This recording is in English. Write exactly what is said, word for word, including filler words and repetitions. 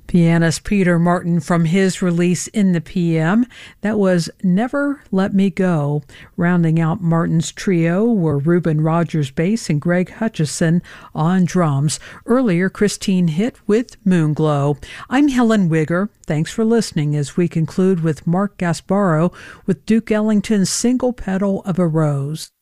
Pianist Peter Martin from his release In the P M. That was Never Let Me Go. Rounding out Martin's trio were Reuben Rogers bass and Greg Hutchison on drums. Earlier, Christine Hitt with Moonglow. I'm Helen Wigger. Thanks for listening as we conclude with Mark Gasparo with Duke Ellington's Single Petal of a Rose.